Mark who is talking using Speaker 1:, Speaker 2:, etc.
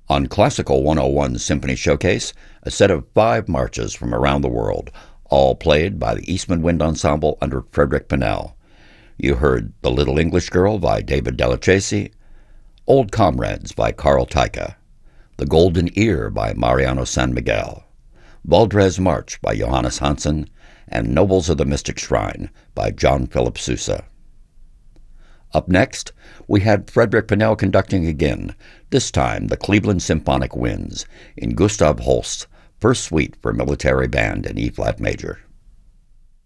Speaker 1: On Classical 101 Symphony Showcase, a set of 5 marches from around the world, all played by the Eastman Wind Ensemble under Frederick Pennell. You heard The Little English Girl by David Delachaise, Old Comrades by Carl Teicha, The Golden Ear by Mariano San Miguel, Valdres March by Johannes Hansen, and Nobles of the Mystic Shrine by John Philip Sousa. Up next, we had Frederick Pennell conducting again, this time the Cleveland Symphonic Winds, in Gustav Holst's First Suite for Military Band in E-flat major.